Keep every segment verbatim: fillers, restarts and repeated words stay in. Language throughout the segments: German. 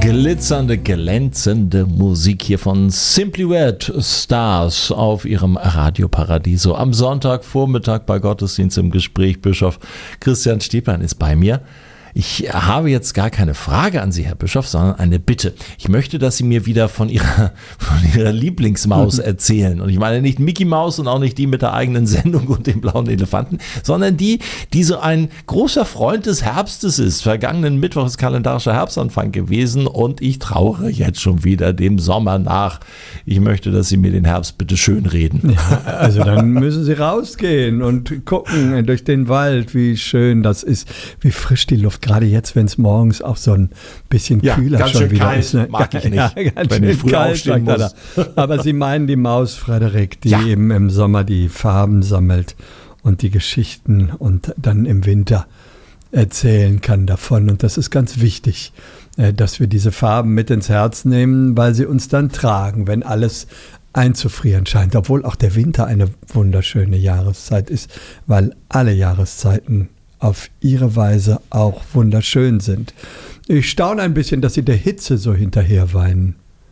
Glitzernde, glänzende Musik hier von Simply Red Stars auf ihrem Radio Paradiso. Am Sonntagvormittag bei Gottesdienst im Gespräch. Bischof Christian Stieplein ist bei mir. Ich habe jetzt gar keine Frage an Sie, Herr Bischof, sondern eine Bitte. Ich möchte, dass Sie mir wieder von Ihrer, von Ihrer Lieblingsmaus erzählen. Und ich meine nicht Mickey Maus und auch nicht die mit der eigenen Sendung und dem blauen Elefanten, sondern die, die so ein großer Freund des Herbstes ist. Vergangenen Mittwoch ist kalendarischer Herbstanfang gewesen und ich trauere jetzt schon wieder dem Sommer nach. Ich möchte, dass Sie mir den Herbst bitte schön reden. Ja, also dann müssen Sie rausgehen und gucken durch den Wald, wie schön das ist, wie frisch die Luft. Gerade jetzt, wenn es morgens auch so ein bisschen ja, kühler ganz schon schön wieder kalt, ist. Ne? Mag ich nicht, ja, ganz wenn schön ich früh kalt, aufstehen muss. Aber Sie meinen die Maus, Frederik, die ja. eben im Sommer die Farben sammelt und die Geschichten und dann im Winter erzählen kann davon. Und das ist ganz wichtig, dass wir diese Farben mit ins Herz nehmen, weil sie uns dann tragen, wenn alles einzufrieren scheint. Obwohl auch der Winter eine wunderschöne Jahreszeit ist, weil alle Jahreszeiten auf ihre Weise auch wunderschön sind. Ich staune ein bisschen, dass Sie der Hitze so hinterher weinen.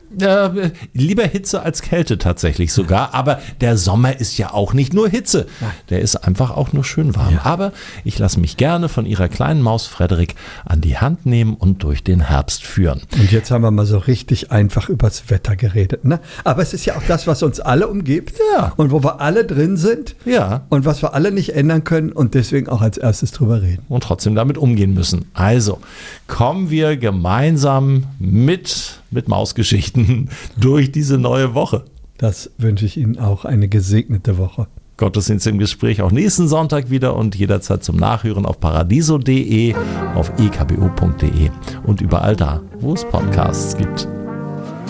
Äh, lieber Hitze als Kälte tatsächlich sogar, aber der Sommer ist ja auch nicht nur Hitze, der ist einfach auch nur schön warm. Ja. Aber ich lasse mich gerne von Ihrer kleinen Maus Frederik an die Hand nehmen und durch den Herbst führen. Und jetzt haben wir mal so richtig einfach übers Wetter geredet, ne? Aber es ist ja auch das, was uns alle umgibt, ja. Und wo wir alle drin sind, ja. Und was wir alle nicht ändern können und deswegen auch als erstes drüber reden. Und trotzdem damit umgehen müssen. Also kommen wir gemeinsam mit mit Mausgeschichten durch diese neue Woche. Das wünsche ich Ihnen auch, eine gesegnete Woche. Gottesdienst im Gespräch auch nächsten Sonntag wieder und jederzeit zum Nachhören auf paradiso punkt de, auf e k b o punkt de und überall da, wo es Podcasts gibt.